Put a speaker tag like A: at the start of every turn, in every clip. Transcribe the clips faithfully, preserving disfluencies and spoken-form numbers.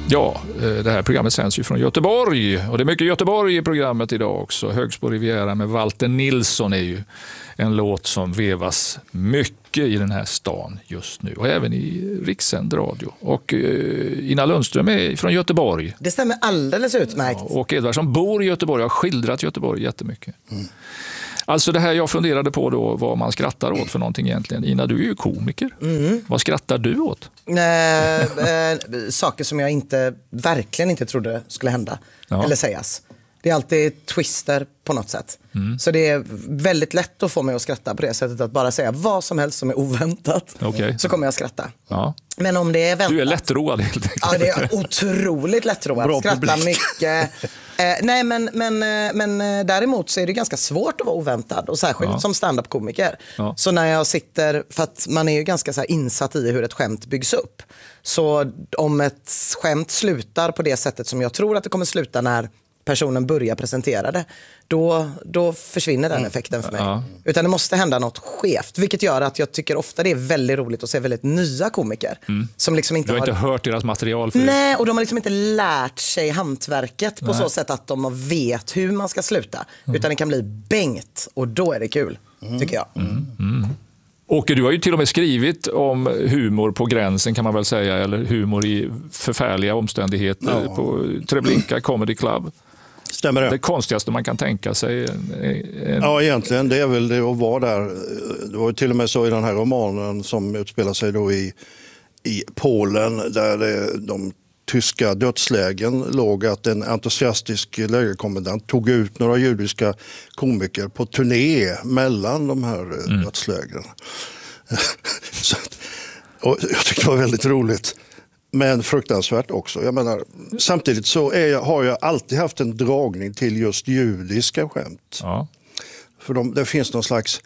A: Ja, det här programmet sänds ju från Göteborg och det är mycket Göteborg i programmet idag också. Högs på Riviera med Walter Nilsson är ju en låt som vevas mycket i den här stan just nu och även i rikssänd radio. Och eh, Ina Lundström är från Göteborg.
B: Det stämmer alldeles utmärkt.
A: Ja, och Edvard som bor i Göteborg har skildrat Göteborg jättemycket. Mm. Alltså det här jag funderade på då, vad man skrattar åt för någonting egentligen. Ina, du är ju komiker. Mm. Vad skrattar du åt?
B: Eh, eh, saker som jag inte, verkligen inte trodde skulle hända. Ja. Eller sägas. Det är alltid twister på något sätt. Mm. Så det är väldigt lätt att få mig att skratta på det sättet. Att bara säga vad som helst som är oväntat. Okay. Så kommer jag att skratta. Ja. Men om det är väntat...
A: Du är lättroad helt enkelt.
B: Ja, det är otroligt lättroad. Skrattar mycket. Eh, nej, men, men, men däremot så är det ganska svårt att vara oväntad. Och särskilt ja. som stand-up-komiker. Ja. Så när jag sitter... För att man är ju ganska så här insatt i hur ett skämt byggs upp. Så om ett skämt slutar på det sättet som jag tror att det kommer sluta när personen börjar presentera det, då, då försvinner den effekten för mig. Ja. Utan det måste hända något skevt, vilket gör att jag tycker ofta det är väldigt roligt att se väldigt nya komiker. Mm. Som liksom inte
A: du har, har inte hört deras material förut.
B: Nej, och de har liksom inte lärt sig hantverket på Nej. så sätt att de vet hur man ska sluta. Mm. Utan det kan bli bängt, och då är det kul, mm. tycker jag.
A: Mm. Mm. Åke, du har ju till och med skrivit om humor på gränsen kan man väl säga, eller humor i förfärliga omständigheter ja. på Treblinka Comedy Club.
C: Stämmer det?
A: Det konstigaste man kan tänka sig. En, en...
C: Ja, egentligen det är väl det att vara där. Det var ju till och med så i den här romanen som utspelar sig då i, i Polen, där det, de tyska dödslägen låg, att en entusiastisk lägerkommendant tog ut några judiska komiker på turné mellan de här mm. dödslägren. Så, och jag tyckte det var väldigt roligt. Men fruktansvärt också. Jag menar, samtidigt så är jag, har jag alltid haft en dragning till just judiska skämt. Ja. För de, det finns någon slags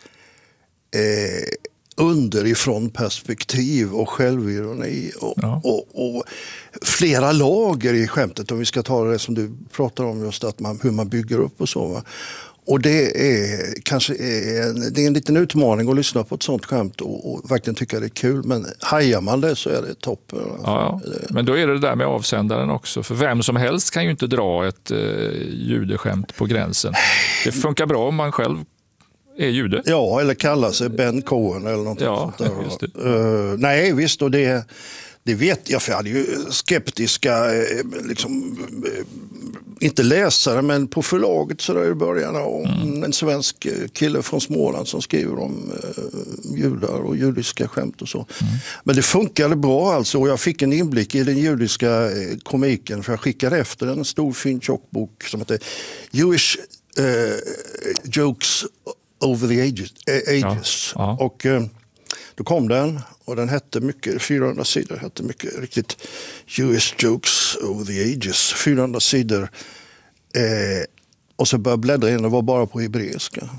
C: eh, underifrån perspektiv och självironi och, ja. och, och flera lager i skämtet, om vi ska ta det som du pratar om, just att man, hur man bygger upp och så. Va? Och det är kanske är, det är en liten utmaning att lyssna på ett sånt skämt och, och verkligen tycka det är kul. Men hajar man det så är det toppen.
A: Ja, men då är det det där med avsändaren också. För vem som helst kan ju inte dra ett eh, judeskämt på gränsen. Det funkar bra om man själv är jude.
C: Ja, eller kallar sig Ben Cohen eller något
A: ja,
C: sånt där.
A: Just det.
C: Uh, nej, visst, och det, det vet jag, för jag hade ju skeptiska liksom, inte läsare, men på förlaget så där i början om mm. en svensk kille från Småland som skriver om uh, judar och judiska skämt och så. Mm. Men det funkade bra alltså, och jag fick en inblick i den judiska komiken, för jag skickade efter en stor fin tjockbok som heter Jewish uh, Jokes Over the Ages. ages. Ja, ja. Och uh, då kom den, och den hette mycket, fyrahundra sidor, hette mycket riktigt Jewish Jokes Over the Ages, fyrahundra sidor. Eh, och så började jag bläddra in, det var bara på hebreiska.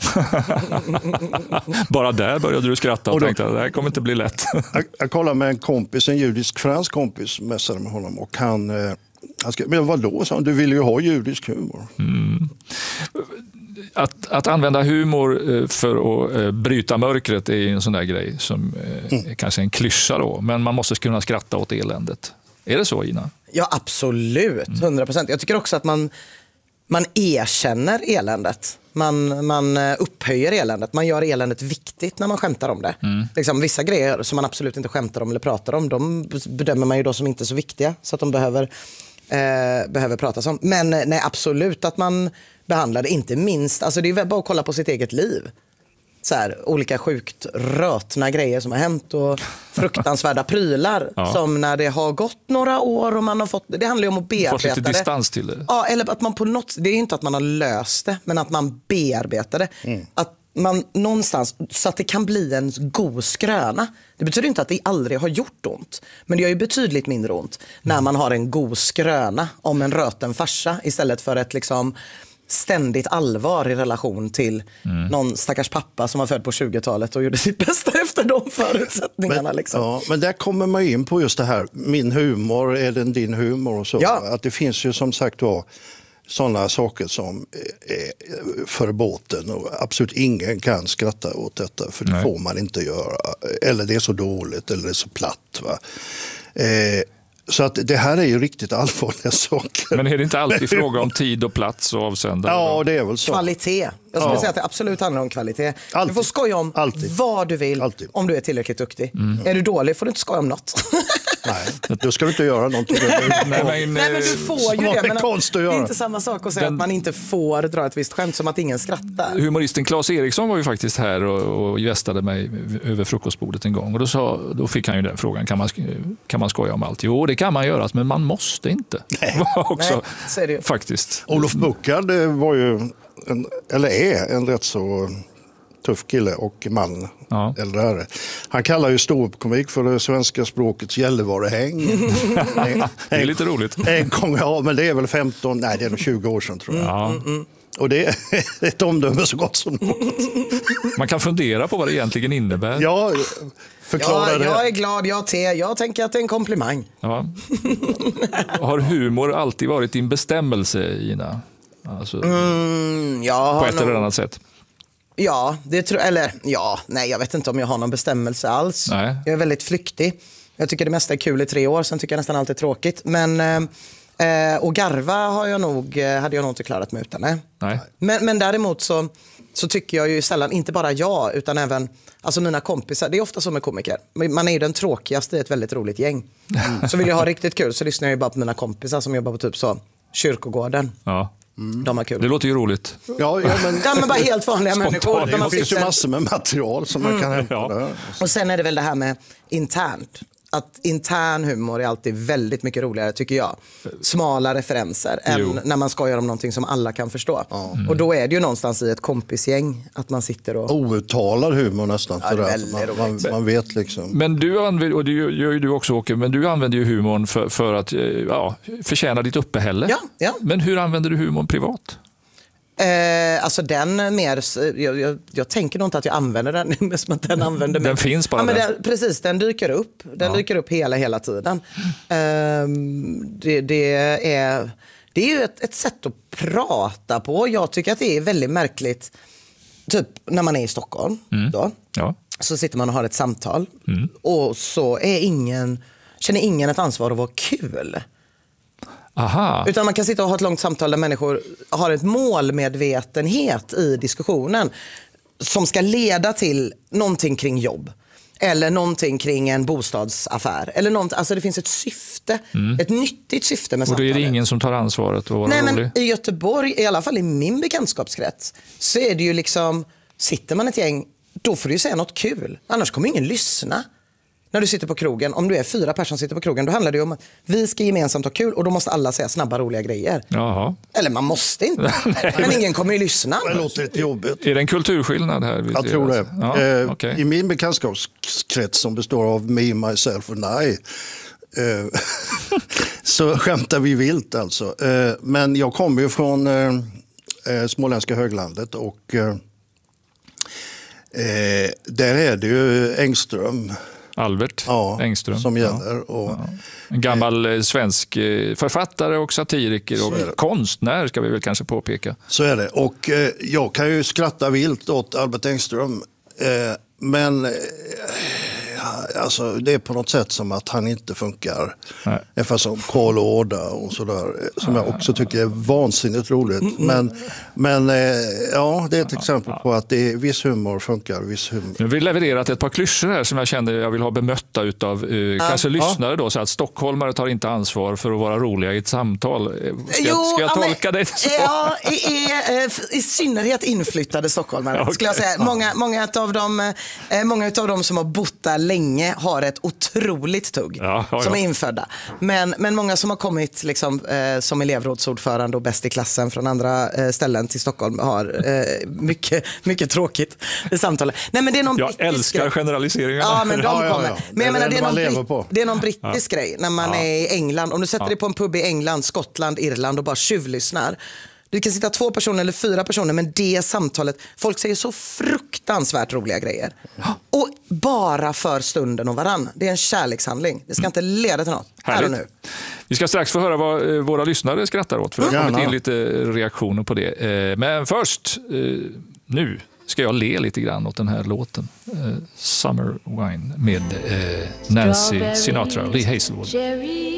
A: Bara där började du skratta och, och då, tänkte att det här kommer inte bli lätt.
C: jag, jag kollade med en kompis, en judisk fransk kompis, mässade med honom, och han, eh, han skrev, men vadå, sa han, du vill ju ha judisk humor. Mm.
A: Att, att använda humor för att bryta mörkret är en sån där grej som mm. är kanske en klyscha då, men man måste kunna skratta åt eländet. Är det så, Ina?
B: Ja, absolut. hundra procent. Jag tycker också att man, man erkänner eländet. Man, man upphöjer eländet. Man gör eländet viktigt när man skämtar om det. Mm. Liksom, vissa grejer som man absolut inte skämtar om eller pratar om, de bedömer man ju då som inte så viktiga, så att de behöver, eh, behöver pratas om. Men nej, absolut att man behandlade, inte minst, alltså det är bara att kolla på sitt eget liv. Så här, olika sjukt rötna grejer som har hänt och fruktansvärda prylar ja. som när det har gått några år och man har fått, det handlar ju om att bearbeta det.
A: Fått lite distans till det.
B: Ja, eller att man på något, det är ju inte att man har löst det, men att man bearbetar det. Mm. Att man någonstans, så att det kan bli en god skröna. Det betyder inte att det aldrig har gjort ont, men det gör ju betydligt mindre ont när mm. man har en god skröna om en röten farsa istället för ett liksom ständigt allvar i relation till mm. någon stackars pappa som var född på tjugotalet och gjorde sitt bästa efter de förutsättningarna.
C: Men,
B: liksom.
C: ja, men där kommer man in på just det här, min humor, är den din humor och så. Ja. Att det finns ju som sagt då sådana saker som är förbåten och absolut ingen kan skratta åt detta, för det Nej. får man inte göra. Eller det är så dåligt eller det är så platt. Va? Eh, Så att det här är ju riktigt allvarliga saker.
A: Men är det inte alltid fråga om tid och plats och avsändare?
C: Ja, det är väl så.
B: Kvalitet. Jag skulle
C: Ja.
B: säga att det absolut handlar om kvalitet.
C: Alltid.
B: Du får skoja om
C: Alltid.
B: vad du vill
C: Alltid.
B: om du är tillräckligt duktig. Är du dålig får du inte skoja om något.
C: Nej, då ska du inte göra någonting.
A: Nej, men,
B: Nej, men du får ju
C: Som
B: det.
C: har med
B: Men
C: konst att
B: det är
C: göra.
B: inte samma sak att säga
A: Den-
B: att man inte får dra ett visst skämt som att ingen skrattar.
A: Humoristen Claes Eriksson var ju faktiskt här och, och gästade mig över frukostbordet en gång. Och då, sa, då fick han ju den frågan, kan man, sk- kan man skoja om allt? Jo, det kan man göra, men man måste inte. Nej. också,
B: Nej, så är det ju.
A: faktiskt.
C: Olof Buckard det var ju, en, eller är, en rätt så tuff kille och man.
A: Ja.
C: Eller är det. Han kallar ju ståuppkomik för det svenska språkets Gällivarehäng.
A: Det är lite roligt.
C: En gång, ja, men det är väl femton, nej det är nog tjugo år sedan tror jag.
A: Ja.
C: Och det är ett omdöme så gott som något.
A: Man kan fundera på vad det egentligen innebär.
C: Ja, förklara
B: Ja,
C: det.
B: jag är glad, jag te. Jag tänker att det är en komplimang.
A: Ja. Har humor alltid varit din bestämmelse, Gina? Alltså,
B: Mm, jag har
A: på ett
B: nog-
A: eller annat sätt.
B: Ja, det tror eller ja, nej jag vet inte om jag har någon bestämmelse alls.
A: Nej.
B: Jag är väldigt flyktig. Jag tycker det mesta är kul i tre år, sen tycker jag nästan allt är tråkigt. Men, eh, och garva har jag nog, eh, hade jag nog inte klarat mig utan. Nej.
A: Nej.
B: Men, men däremot så, så tycker jag ju sällan, inte bara jag, utan även alltså mina kompisar. Det är ofta så med komiker. Man är ju den tråkigaste i ett väldigt roligt gäng. Så vill jag ha riktigt kul så lyssnar jag ju bara på mina kompisar som jobbar på typ så Kyrkogården.
A: Ja.
B: De har kul.
A: Det låter ju roligt.
C: Ja, ja, men
B: Ja, men bara helt vanliga människor.
C: det
B: Där man
C: finns ju
B: sitter.
C: massor med material som man kan hämta
A: Ja.
C: där.
B: Och sen är det väl det här med internt. Att intern humor är alltid väldigt mycket roligare tycker jag. Smala referenser
A: Jo.
B: än när man skojar om någonting som alla kan förstå. Och då är det ju någonstans i ett kompisgäng att man sitter och...
C: Outtalad humor nästan.
B: Ja, det är
C: sådär.
B: väldigt
C: man, man,
B: roligt.
C: man vet liksom.
A: Men du använder, och det gör ju du också Åke, men du använder ju humorn för, för att eh, ja, förtjäna ditt uppehälle.
B: Ja, ja.
A: Men hur använder du humorn privat?
B: Eh, alltså den mer, jag, jag, jag tänker nog inte att jag använder den, men som att den använder mig.
A: Den finns bara
B: ja, men
A: där.
B: den, precis, den dyker upp. Den
A: Ja.
B: dyker upp hela, hela tiden. Eh, det, det, är, det är ju ett, ett sätt att prata på. Jag tycker att det är väldigt märkligt, typ när man är i Stockholm. Då,
A: Ja.
B: så sitter man och har ett samtal och så är ingen, känner ingen ett ansvar att vara kul.
A: Aha.
B: Utan man kan sitta och ha ett långt samtal där människor har ett målmedvetenhet i diskussionen som ska leda till någonting kring jobb. Eller någonting kring en bostadsaffär. Eller något, alltså det finns ett syfte, ett nyttigt syfte med
A: Och då är
B: samtalet.
A: det ingen som tar ansvaret att vara
B: Nej, men
A: rolig?
B: i Göteborg, i alla fall i min bekantskapskrets, så är det ju liksom, sitter man ett gäng, då får du ju säga något kul. Annars kommer ingen lyssna. När du sitter på krogen, om du är fyra personer som sitter på krogen, då handlar det ju om att vi ska gemensamt ha kul och då måste alla säga snabba, roliga grejer.
A: Jaha.
B: Eller man måste inte, men ingen kommer ju lyssna.
C: Det låter lite jobbigt.
A: Är det en kulturskillnad här? vi
C: Jag
A: ser?
C: tror det.
A: Ja,
C: eh,
A: okej.
C: I min bekantskapskrets som består av me, myself and I eh, så skämtar vi vilt alltså. Eh, men jag kommer ju från eh, eh, småländska höglandet och eh, eh, där är det ju Engström
A: Albert
C: ja,
A: Engström.
C: som
A: Ja.
C: gäller. Och,
A: En gammal eh, svensk eh, författare och satiriker och konstnär ska vi väl kanske påpeka.
C: Så är det. Och eh, jag kan ju skratta vilt åt Albert Engström. Eh, men eh, alltså, det är på något sätt som att han inte funkar.
A: Nej.
C: Ungefär som Karl Årda och sådär. eh, Som jag också tycker är vansinnigt roligt. Men, men eh, ja, det är ett exempel på att det är, viss humor funkar. Viss humor.
A: Nu har vi levererat ett par klyschor här som jag kände jag vill ha bemötta utav eh, kanske lyssnare då, så att stockholmare tar inte ansvar för att vara roliga i ett samtal. Eh, Ska, jag- ska jag
B: ja, men-
A: tolka det så?
B: Ja, i, i, eh, i synnerhet inflyttade stockholmare
A: Okej.
B: skulle jag säga. Många, många, av dem, eh, många av dem som har bott där länge har ett otroligt tugg
A: Ja, ja,
B: som
A: ja.
B: är infödda. Men, men många som har kommit liksom, eh, som elevrådsordförande och bäst i klassen från andra eh, ställen till Stockholm har eh, mycket, mycket tråkigt i samtalet. Nej, men det är någon
A: Jag
B: brittisk
A: älskar
B: grej.
A: generaliseringarna.
B: Ja, men de
C: Ja, ja,
B: kommer.
C: ja.
B: Men jag
C: Det är
B: menar,
C: det
B: det är,
C: man
B: någon
C: lever
B: britt,
C: på.
B: det är någon brittisk grej när man är i England. Om du sätter dig på en pub i England, Skottland, Irland och bara tjuvlyssnar. Du kan sitta två personer eller fyra personer, men det samtalet, folk säger så fruktansvärt roliga grejer. Och bara för stunden och varann. Det är en kärlekshandling. Det ska inte leda till något. Här och
A: Härligt.
B: nu.
A: Vi ska strax få höra vad eh, våra lyssnare skrattar åt, för det har kommit
C: Gärna.
A: in lite reaktioner på det. Eh, Men först, eh, nu ska jag le lite grann åt den här låten. Eh, Summer Wine med eh, Nancy Sinatra och Lee Hazelwood.
D: Cherry